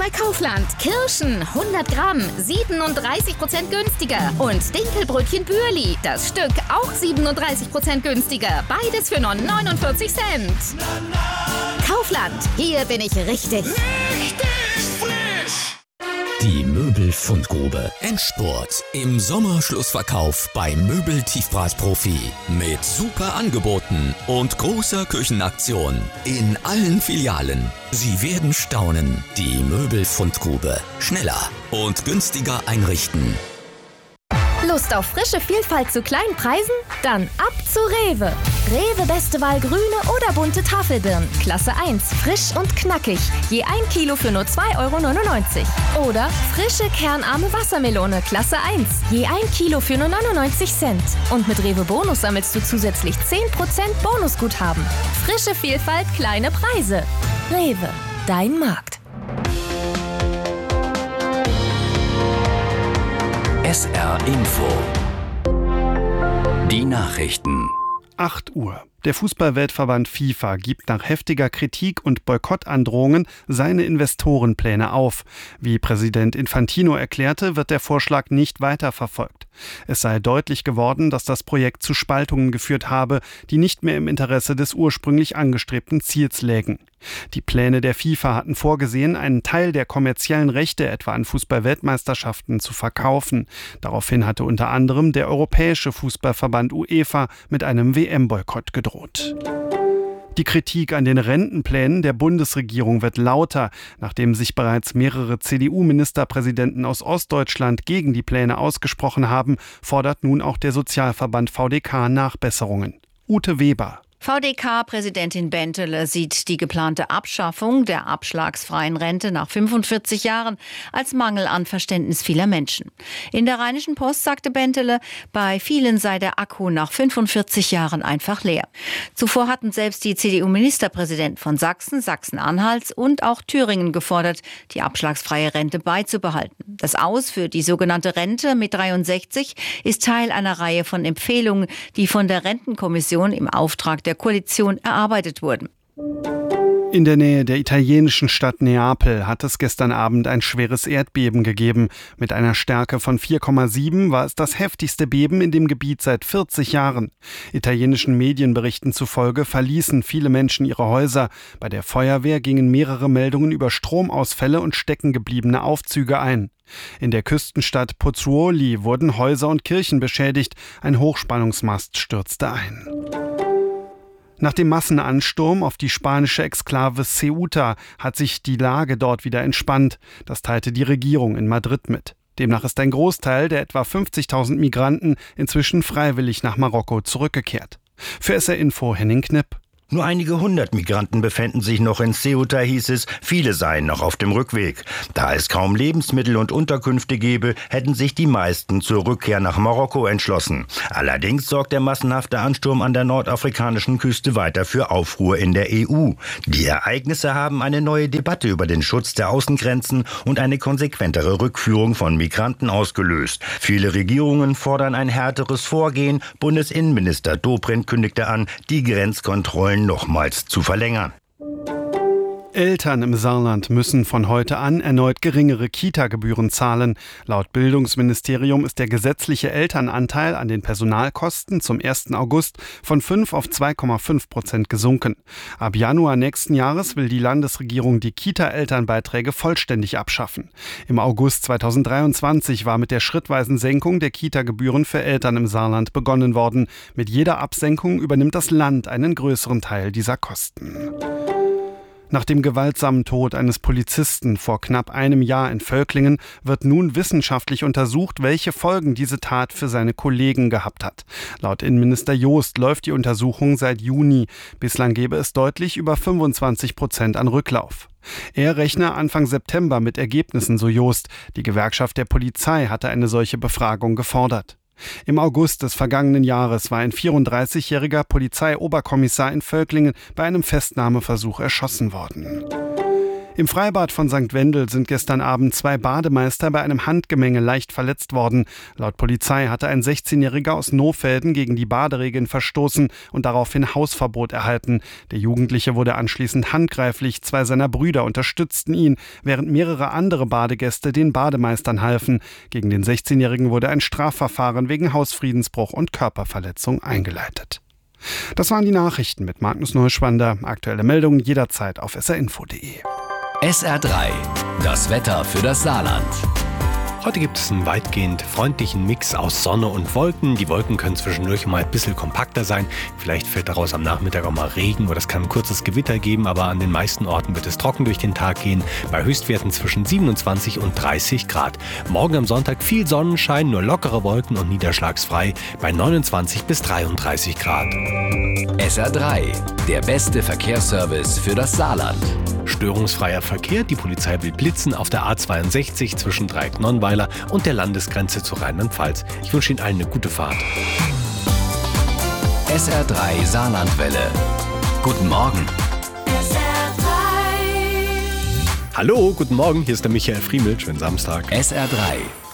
bei Kaufland. Kirschen 100 Gramm 37% günstiger. Und Dinkelbrötchen Bürli, das Stück auch 37% günstiger. Beides für nur 49 Cent. Kaufland, hier bin ich richtig. Die Möbelfundgrube. Endspurt im Sommerschlussverkauf bei Möbel-Tiefpreisprofi. Mit super Angeboten und großer Küchenaktion in allen Filialen. Sie werden staunen. Die Möbelfundgrube. Schneller und günstiger einrichten. Lust auf frische Vielfalt zu kleinen Preisen? Dann ab zu Rewe. Rewe beste Wahl grüne oder bunte Tafelbirnen. Klasse 1, frisch und knackig. Je 1 Kilo für nur 2,99 €. Oder frische kernarme Wassermelone. Klasse 1. Je 1 Kilo für nur 99 Cent. Und mit Rewe Bonus sammelst du zusätzlich 10% Bonusguthaben. Frische Vielfalt, kleine Preise. Rewe, dein Markt. SR Info. Die Nachrichten. 8 Uhr. Der Fußballweltverband FIFA gibt nach heftiger Kritik und Boykottandrohungen seine Investorenpläne auf. Wie Präsident Infantino erklärte, wird der Vorschlag nicht weiterverfolgt. Es sei deutlich geworden, dass das Projekt zu Spaltungen geführt habe, die nicht mehr im Interesse des ursprünglich angestrebten Ziels lägen. Die Pläne der FIFA hatten vorgesehen, einen Teil der kommerziellen Rechte etwa an Fußball-Weltmeisterschaften zu verkaufen. Daraufhin hatte unter anderem der Europäische Fußballverband UEFA mit einem WM-Boykott gedroht. Die Kritik an den Rentenplänen der Bundesregierung wird lauter. Nachdem sich bereits mehrere CDU-Ministerpräsidenten aus Ostdeutschland gegen die Pläne ausgesprochen haben, fordert nun auch der Sozialverband VDK Nachbesserungen. Ute Weber. VDK-Präsidentin Bentele sieht die geplante Abschaffung der abschlagsfreien Rente nach 45 Jahren als Mangel an Verständnis vieler Menschen. In der Rheinischen Post sagte Bentele, bei vielen sei der Akku nach 45 Jahren einfach leer. Zuvor hatten selbst die CDU-Ministerpräsidenten von Sachsen, Sachsen-Anhalts und auch Thüringen gefordert, die abschlagsfreie Rente beizubehalten. Das Aus für die sogenannte Rente mit 63 ist Teil einer Reihe von Empfehlungen, die von der Rentenkommission im Auftrag der Koalition erarbeitet wurden. In der Nähe der italienischen Stadt Neapel hat es gestern Abend ein schweres Erdbeben gegeben. Mit einer Stärke von 4,7 war es das heftigste Beben in dem Gebiet seit 40 Jahren. Italienischen Medienberichten zufolge verließen viele Menschen ihre Häuser. Bei der Feuerwehr gingen mehrere Meldungen über Stromausfälle und steckengebliebene Aufzüge ein. In der Küstenstadt Pozzuoli wurden Häuser und Kirchen beschädigt. Ein Hochspannungsmast stürzte ein. Nach dem Massenansturm auf die spanische Exklave Ceuta hat sich die Lage dort wieder entspannt. Das teilte die Regierung in Madrid mit. Demnach ist ein Großteil der etwa 50.000 Migranten inzwischen freiwillig nach Marokko zurückgekehrt. Für SR Info Henning Knipp. Nur einige 100 Migranten befänden sich noch in Ceuta, hieß es. Viele seien noch auf dem Rückweg. Da es kaum Lebensmittel und Unterkünfte gebe, hätten sich die meisten zur Rückkehr nach Marokko entschlossen. Allerdings sorgt der massenhafte Ansturm an der nordafrikanischen Küste weiter für Aufruhr in der EU. Die Ereignisse haben eine neue Debatte über den Schutz der Außengrenzen und eine konsequentere Rückführung von Migranten ausgelöst. Viele Regierungen fordern ein härteres Vorgehen. Bundesinnenminister Dobrindt kündigte an, die Grenzkontrollen nochmals zu verlängern. Eltern im Saarland müssen von heute an erneut geringere Kita-Gebühren zahlen. Laut Bildungsministerium ist der gesetzliche Elternanteil an den Personalkosten zum 1. August von 5 auf 2,5% gesunken. Ab Januar nächsten Jahres will die Landesregierung die Kita-Elternbeiträge vollständig abschaffen. Im August 2023 war mit der schrittweisen Senkung der Kita-Gebühren für Eltern im Saarland begonnen worden. Mit jeder Absenkung übernimmt das Land einen größeren Teil dieser Kosten. Nach dem gewaltsamen Tod eines Polizisten vor knapp einem Jahr in Völklingen wird nun wissenschaftlich untersucht, welche Folgen diese Tat für seine Kollegen gehabt hat. Laut Innenminister Joost läuft die Untersuchung seit Juni. Bislang gebe es deutlich über 25% an Rücklauf. Er rechne Anfang September mit Ergebnissen, so Joost. Die Gewerkschaft der Polizei hatte eine solche Befragung gefordert. Im August des vergangenen Jahres war ein 34-jähriger Polizeioberkommissar in Völklingen bei einem Festnahmeversuch erschossen worden. Im Freibad von St. Wendel sind gestern Abend 2 Bademeister bei einem Handgemenge leicht verletzt worden. Laut Polizei hatte ein 16-Jähriger aus Nohfelden gegen die Baderegeln verstoßen und daraufhin Hausverbot erhalten. Der Jugendliche wurde anschließend handgreiflich. 2 seiner Brüder unterstützten ihn, während mehrere andere Badegäste den Bademeistern halfen. Gegen den 16-Jährigen wurde ein Strafverfahren wegen Hausfriedensbruch und Körperverletzung eingeleitet. Das waren die Nachrichten mit Magnus Neuschwander. Aktuelle Meldungen jederzeit auf srinfo.de. SR3, das Wetter für das Saarland. Heute gibt es einen weitgehend freundlichen Mix aus Sonne und Wolken. Die Wolken können zwischendurch mal ein bisschen kompakter sein. Vielleicht fällt daraus am Nachmittag auch mal Regen oder es kann ein kurzes Gewitter geben, aber an den meisten Orten wird es trocken durch den Tag gehen, bei Höchstwerten zwischen 27 und 30 Grad. Morgen am Sonntag viel Sonnenschein, nur lockere Wolken und niederschlagsfrei bei 29 bis 33 Grad. SR3, der beste Verkehrsservice für das Saarland. Störungsfreier Verkehr. Die Polizei will blitzen auf der A62 zwischen Dreieck-Nonnweiler und der Landesgrenze zu Rheinland-Pfalz. Ich wünsche Ihnen allen eine gute Fahrt. SR3 Saarlandwelle. Guten Morgen. SR3. Hallo, guten Morgen. Hier ist der Michael Friemel. Schönen Samstag. SR3.